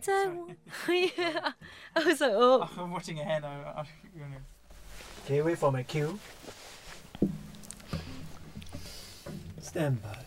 在我yeah. I was like, oh. I'm watching it here now. Okay, wait for my cue. Stand by.